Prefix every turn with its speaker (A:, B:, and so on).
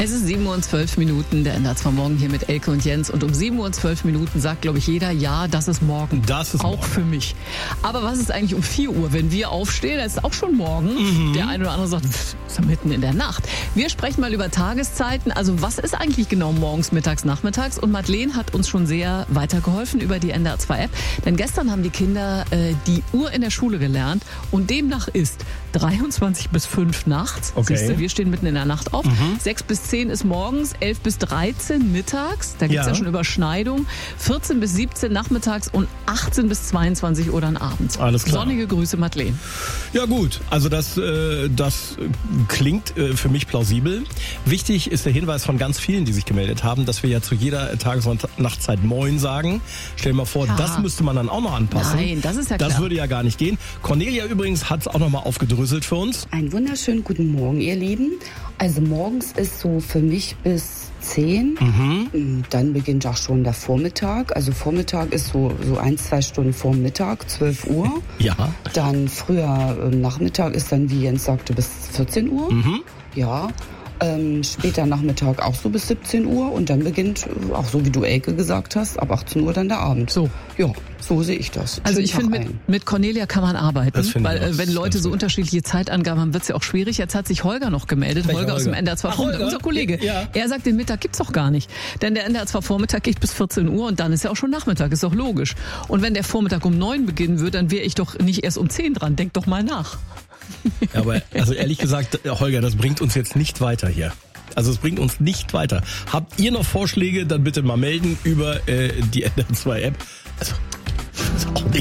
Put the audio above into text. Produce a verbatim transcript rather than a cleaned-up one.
A: Es ist sieben Uhr und zwölf Minuten, der N D R zwei Morgen hier mit Elke und Jens. Und um sieben Uhr und zwölf Minuten sagt, glaube ich, jeder, ja, das ist morgen.
B: Das ist
A: auch
B: morgen.
A: für mich. Aber was ist eigentlich um vier Uhr? Wenn wir aufstehen, das ist auch schon morgen. Mhm. Der eine oder andere sagt, pff, ist ja mitten in der Nacht. Wir sprechen mal über Tageszeiten. Also was ist eigentlich genau morgens, mittags, nachmittags? Und Madeleine hat uns schon sehr weitergeholfen über die N D R zwei App. Denn gestern haben die Kinder äh, die Uhr in der Schule gelernt. Und demnach ist dreiundzwanzig bis fünf nachts.
B: Okay.
A: Siehst du, wir stehen mitten in der Nacht auf. Mhm. sechs bis zehn ist morgens, elf bis dreizehn mittags. Da gibt es ja. ja schon Überschneidung. vierzehn bis siebzehn nachmittags und achtzehn bis zweiundzwanzig Uhr dann abends.
B: Alles klar.
A: Sonnige Grüße, Madeleine.
B: Ja gut, also das, äh, das klingt äh, für mich plausibel. Wichtig ist der Hinweis von ganz vielen, die sich gemeldet haben, dass wir ja zu jeder Tages- und Nachtzeit Moin sagen. Stell dir mal vor, ja. das müsste man dann auch noch anpassen.
A: Nein, das ist ja klar.
B: Das würde ja gar nicht gehen. Cornelia übrigens hat es auch noch mal aufgedröselt für uns.
C: Einen wunderschönen guten Morgen, ihr Lieben. Also morgens ist so für mich bis zehn. Mhm. Dann beginnt auch schon der Vormittag. Also Vormittag ist so, so ein, zwei Stunden vor Mittag, zwölf Uhr.
B: Ja.
C: Dann früher äh, Nachmittag ist dann, wie Jens sagte, bis vierzehn Uhr. Mhm. Ja. Ähm, später Nachmittag auch so bis siebzehn Uhr und dann beginnt, auch so wie du Elke gesagt hast, ab achtzehn Uhr dann der Abend.
A: So.
C: Ja, so sehe ich das.
A: Also
C: Schönen
A: ich
C: Tag
A: finde,
C: ein.
A: mit, mit Cornelia kann man arbeiten,
B: Das
A: weil
B: ich
A: äh, wenn Leute so unterschiedliche Zeitangaben haben, wird es ja auch schwierig. Jetzt hat sich Holger noch gemeldet, Holger, Holger aus dem N D R zwei Vormittag, unser Kollege.
B: Ja.
A: Er sagt, den Mittag gibt's doch gar nicht, denn der N D R zwei Vormittag geht bis vierzehn Uhr und dann ist ja auch schon Nachmittag, ist doch logisch. Und wenn der Vormittag um neun beginnen würde, dann wäre ich doch nicht erst um zehn dran. Denk doch mal nach.
B: Ja, aber also ehrlich gesagt, Holger, das bringt uns jetzt nicht weiter hier. Also es bringt uns nicht weiter. Habt ihr noch Vorschläge, dann bitte mal melden über äh, die N D R zwei App. Also, das ist auch nicht